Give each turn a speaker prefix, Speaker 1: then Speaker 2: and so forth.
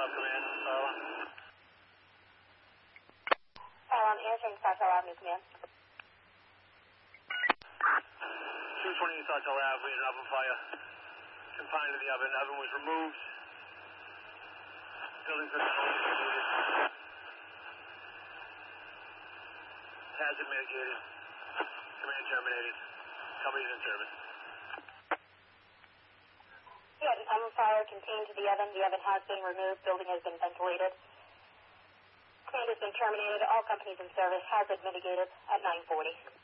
Speaker 1: Command.
Speaker 2: I'm answering Sawtell Avenue, Command.
Speaker 1: 220 Sawtell Ave, we had an oven fire. Confined to the oven. Oven was removed. Building system mitigated. Hazard mitigated. Command terminated. Company's in service.
Speaker 2: We had an oven fire contained to the oven. The oven has been removed. Building has been ventilated. Command has been terminated. All companies in service. Hazard mitigated at 9:40.